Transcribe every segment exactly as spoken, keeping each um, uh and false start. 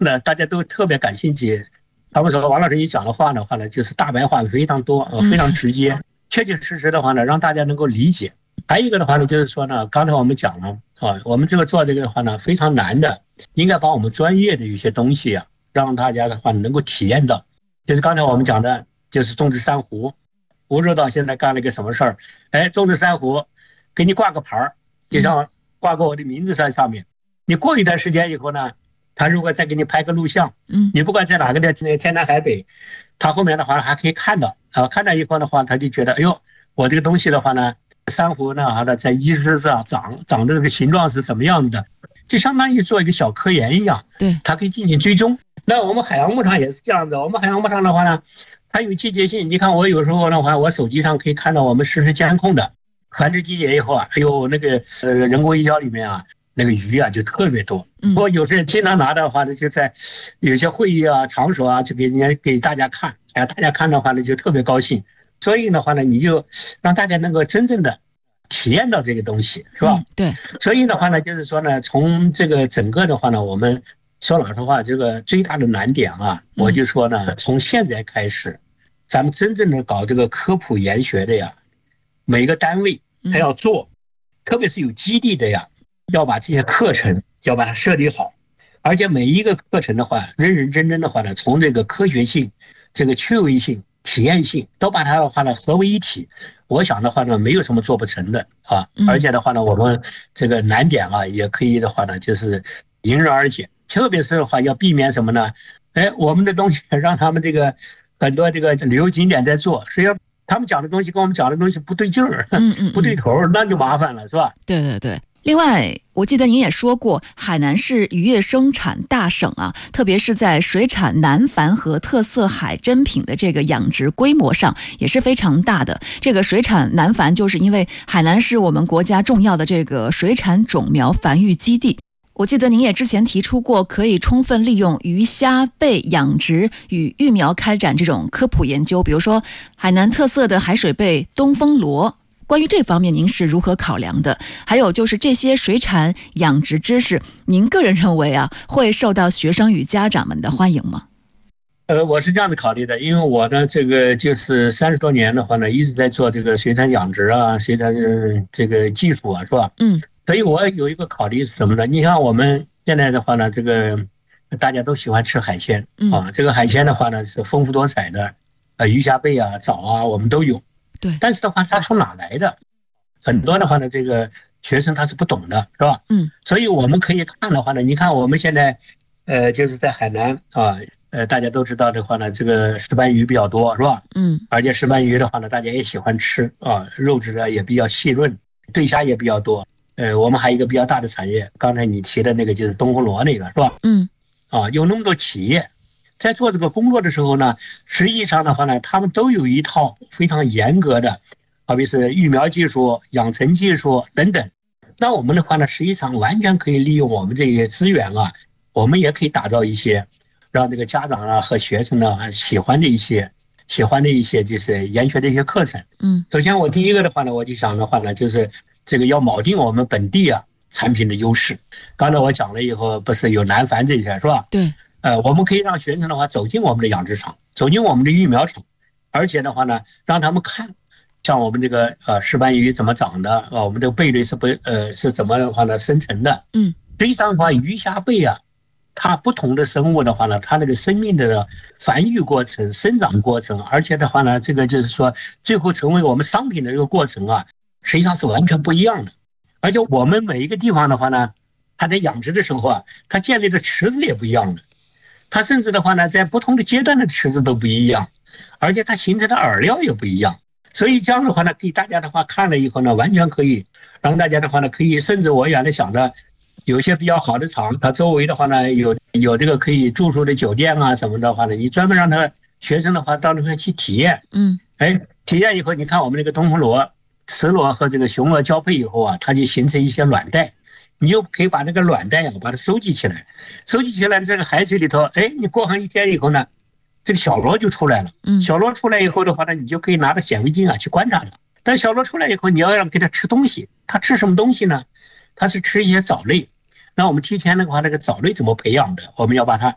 呢，大家都特别感兴趣。他们说王老师你讲的话的话呢，就是大白话非常多，呃，非常直接，确确实实的话呢，让大家能够理解。还有一个的话呢，就是说呢，刚才我们讲了啊，我们这个做这个的话呢，非常难的，应该把我们专业的一些东西啊，让大家的话能够体验到。就是刚才我们讲的，就是种植珊瑚，吴指导现在干了一个什么事儿？哎，种植珊瑚，给你挂个牌儿，就像挂个我的名字在上面。你过一段时间以后呢，他如果再给你拍个录像， 嗯， 你不管在哪个的天南海北，他后面的话还可以看到啊，看到以后的话，他就觉得，哎呦，我这个东西的话呢，珊瑚呢，它的在遗址上长长的这个形状是什么样子的，就相当于做一个小科研一样， 对， 它可以进行追踪。那我们海洋牧场也是这样子，我们海洋牧场的话呢，它有季节性。你看我有时候的话，我手机上可以看到我们实时监控的繁殖季节以后啊，哎呦，那个呃人工鱼礁里面啊，那个鱼啊就特别多。我有时候经常拿的话呢，就在有些会议啊、场所啊，就给人家给大家看，哎，大家看的话呢就特别高兴。所以的话呢，你就让大家能够真正的体验到这个东西，是吧？ 嗯，对。 所以的话呢，就是说呢，从这个整个的话呢，我们说老实话，这个最大的难点啊，我就说呢，从现在开始，咱们真正的搞这个科普研学的呀，每个单位他要做，特别是有基地的呀，要把这些课程要把它设立好，而且每一个课程的话，认认真真的话呢，从这个科学性、这个趣味性、体验性都把它的话呢合为一体。我想的话呢，没有什么做不成的啊，而且的话呢，我们这个难点啊，也可以的话呢，就是迎刃而解。特别是的话，要避免什么呢？哎，我们的东西让他们这个很多这个旅游景点在做，实际上他们讲的东西跟我们讲的东西不对劲儿，不对头，那就麻烦了，是吧？ 对对对。另外，我记得您也说过，海南是渔业生产大省啊，特别是在水产南繁和特色海珍品的这个养殖规模上也是非常大的。这个水产南繁，就是因为海南是我们国家重要的这个水产种苗繁育基地。我记得您也之前提出过，可以充分利用鱼虾贝养殖与育苗开展这种科普研究，比如说海南特色的海水贝东风螺。关于这方面您是如何考量的？还有就是这些水产养殖知识，您个人认为啊，会受到学生与家长们的欢迎吗？ 呃，我是这样子考虑的，因为我呢，这个就是三十多年的话呢，一直在做这个水产养殖啊，水产这个技术啊，是吧？ 嗯， 所以我有一个考虑是什么呢？你像我们现在的话呢，这个大家都喜欢吃海鲜啊，这个海鲜的话呢是丰富多彩的，呃，鱼虾贝啊、藻啊，我们都有。 对， 但是的话，它从哪来的？很多的话呢，这个学生他是不懂的，是吧？ 嗯， 所以我们可以看的话呢，你看我们现在，呃，就是在海南啊，呃，大家都知道的话呢，这个石斑鱼比较多，是吧？ 嗯， 而且石斑鱼的话呢，大家也喜欢吃啊，肉质啊也比较细润，对虾也比较多。呃，我们还有一个比较大的产业，刚才你提的那个就是东风螺那个，是吧？ 嗯， 啊，有那么多企业。在做这个工作的时候呢，实际上的话呢，他们都有一套非常严格的，好比是育苗技术、养成技术等等。那我们的话呢，实际上完全可以利用我们这些资源啊，我们也可以打造一些让这个家长啊和学生呢喜欢的一些喜欢的一些就是研学的一些课程。 嗯， 首先我第一个的话呢，我就想的话呢，就是这个要铆定我们本地啊产品的优势。刚才我讲了以后，不是有南繁这些是吧？ 对。 呃，我们可以让学生的话走进我们的养殖场，走进我们的育苗场，而且的话呢，让他们看，像我们这个呃石斑鱼怎么长的啊、呃，我们这个贝类是不呃是怎么的话呢生成的。 嗯， 实际上的话，鱼虾贝啊，它不同的生物的话呢，它那个生命的繁育过程、生长过程，而且的话呢，这个就是说最后成为我们商品的这个过程啊，实际上是完全不一样的。而且我们每一个地方的话呢，它在养殖的时候啊，它建立的池子也不一样的。它甚至的话呢，在不同的阶段的池子都不一样，而且它形成的饵料也不一样。所以这样的话呢，给大家的话看了以后呢，完全可以让大家的话呢，可以甚至我原来想的，有些比较好的厂，它周围的话呢，有有这个可以住宿的酒店啊什么的话呢，你专门让他学生的话到那边去体验。 嗯， 哎，体验以后，你看我们这个东风螺、雌螺和这个雄螺交配以后啊，它就形成一些卵袋。你就可以把那个卵袋啊，把它收集起来，收集起来这个海水里头，哎，你过上一天以后呢，这个小螺就出来了。 嗯， 小螺出来以后的话呢，你就可以拿着显微镜啊去观察它。但小螺出来以后，你要让给它吃东西，它吃什么东西呢？它是吃一些藻类。那我们提前的话，那个藻类怎么培养的？我们要把它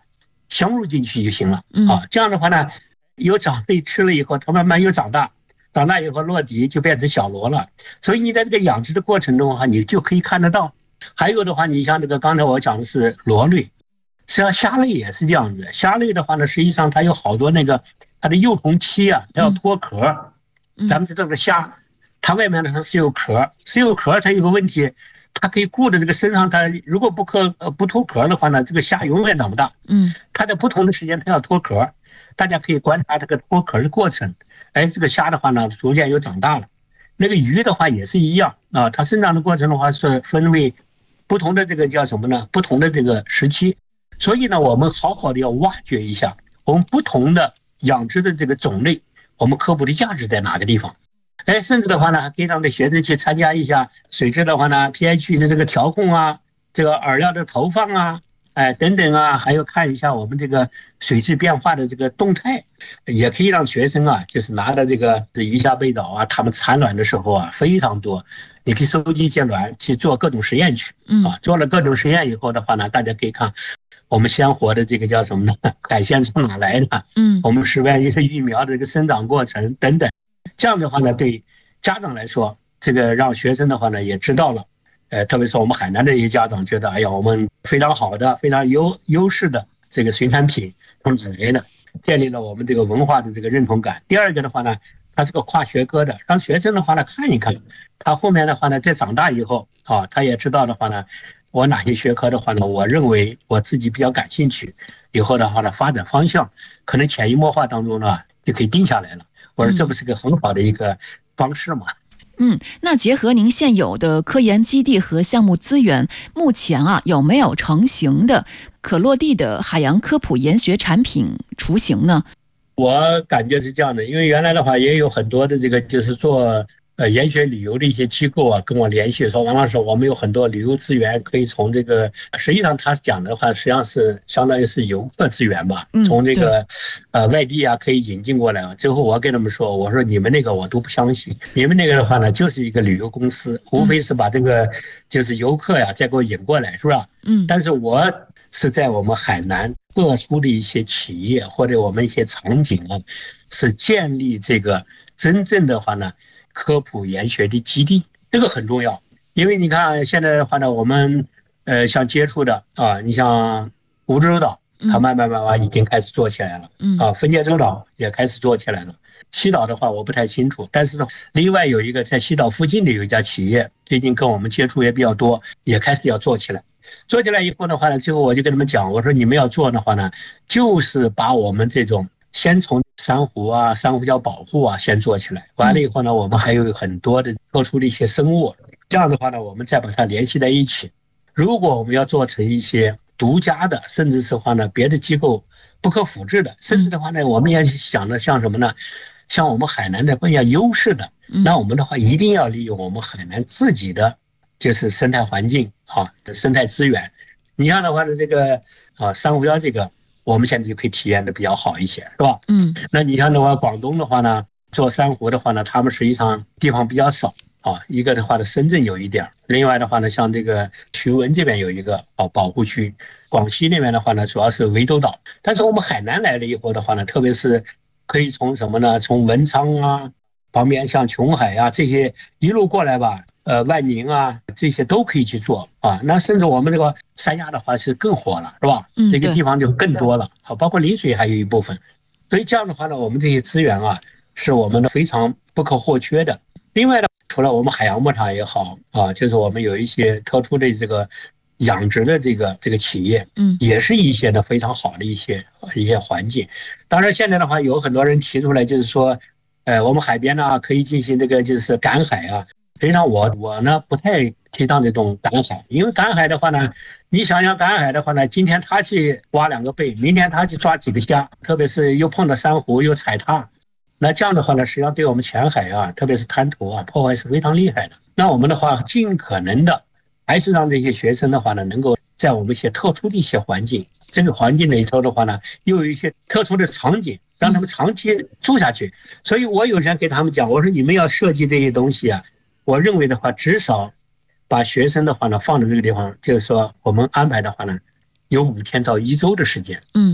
镶入进去就行了嗯啊。这样的话呢，有长辈吃了以后，它慢慢又长大，长大以后落地就变成小螺了。所以你在这个养殖的过程中的话，你就可以看得到。还有的话，你像这个刚才我讲的是螺类，实际上虾类也是这样子。虾类的话呢，实际上它有好多那个它的幼虫期啊，它要脱壳。咱们知道这个虾，它外面呢它是有壳，是有壳，它有个问题，它可以顾着这个身上，它如果不壳呃不脱壳的话呢，这个虾永远长不大。 嗯， 它在不同的时间它要脱壳，大家可以观察这个脱壳的过程。哎，这个虾的话呢，逐渐又长大了。那个鱼的话也是一样啊，它生长的过程的话是分为不同的这个叫什么呢？不同的这个时期。所以呢，我们好好的要挖掘一下我们不同的养殖的这个种类，我们科普的价值在哪个地方。哎，甚至的话呢，还可以让这学生去参加一下水质的话呢 pH 的这个调控啊，这个饵料的投放啊，哎等等啊，还有看一下我们这个水质变化的这个动态，也可以让学生啊，就是拿着这个鱼虾贝岛啊，他们产卵的时候啊非常多，你可以收集一些卵去做各种实验去啊，做了各种实验以后的话呢，大家可以看我们鲜活的这个叫什么呢？海鲜从哪来的？嗯，我们室外一些育苗的这个生长过程等等，这样的话呢，对家长来说，这个让学生的话呢也知道了。呃，特别是我们海南的一些家长觉得，哎呀，我们非常好的、非常优优势的这个水产品从哪来的，建立了我们这个文化的这个认同感。第二个的话呢，它是个跨学科的，让学生的话呢看一看，他后面的话呢，在长大以后啊，他也知道的话呢，我哪些学科的话呢，我认为我自己比较感兴趣，以后的话呢，发展方向可能潜移默化当中呢就可以定下来了。我说这不是个很好的一个方式吗？ 嗯，那结合您现有的科研基地和项目资源，目前啊有没有成型的可落地的海洋科普研学产品雏形呢？ 我感觉是这样的，因为原来的话也有很多的这个就是做呃研学旅游的一些机构啊跟我联系说，王老师，我们有很多旅游资源可以从这个，实际上他讲的话实际上是相当于是游客资源吧，从这个呃外地啊可以引进过来。最后我跟他们说，我说你们那个我都不相信，你们那个的话呢就是一个旅游公司，无非是把这个就是游客呀再给我引过来，是吧？嗯，但是我是在我们海南特殊的一些企业或者我们一些场景啊，是建立这个真正的话呢科普研学的基地，这个很重要。因为你看现在的话呢，我们呃想接触的啊，你像蜈支洲岛，它慢慢慢慢已经开始做起来了，啊，分界洲岛也开始做起来了。西岛的话我不太清楚，但是呢，另外有一个在西岛附近的有一家企业，最近跟我们接触也比较多，也开始要做起来。做起来以后的话呢，最后我就跟他们讲，我说你们要做的话呢，就是把我们这种先从珊瑚啊、珊瑚礁保护啊先做起来，完了以后呢，我们还有很多的特殊的一些生物，这样的话呢，我们再把它联系在一起。如果我们要做成一些独家的，甚至是话呢别的机构不可复制的，甚至的话呢，我们也想的像什么呢？像我们海南的更加优势的，那我们的话一定要利用我们海南自己的就是生态环境啊，生态资源。你像的话呢，这个啊珊瑚礁这个，我们现在就可以体验的比较好一些，是吧？嗯。那你像的话，广东的话呢，做珊瑚的话呢，他们实际上地方比较少啊。一个的话呢，深圳有一点，另外的话呢，像这个徐闻这边有一个啊保护区，广西那边的话呢，主要是涠洲岛。但是我们海南来了以后的话呢，特别是可以从什么呢？从文昌啊，旁边像琼海啊这些一路过来吧。呃，万宁啊，这些都可以去做啊。那甚至我们这个三亚的话是更火了，是吧？嗯，这个地方就更多了啊，包括丽水还有一部分。所以这样的话呢，我们这些资源啊，是我们的非常不可或缺的。另外呢，除了我们海洋牧场也好啊，就是我们有一些特殊的这个养殖的这个这个企业，嗯，也是一些的非常好的一些一些环境。当然，现在的话有很多人提出来，就是说，呃，我们海边呢可以进行这个就是赶海啊。实际上我我呢不太提倡这种赶海，因为赶海的话呢，你想想赶海的话呢，今天他去挖两个贝，明天他去抓几个虾，特别是又碰到珊瑚又踩踏，那这样的话呢，实际上对我们浅海啊，特别是滩涂啊，破坏是非常厉害的。那我们的话，尽可能的还是让这些学生的话呢，能够在我们一些特殊的一些环境，这个环境里头的话呢，又有一些特殊的场景，让他们长期住下去。所以我有时给他们讲，我说你们要设计这些东西啊。我认为的话，至少把学生的话呢放在这个地方，就是说我们安排的话呢，有五天到一周的时间。嗯，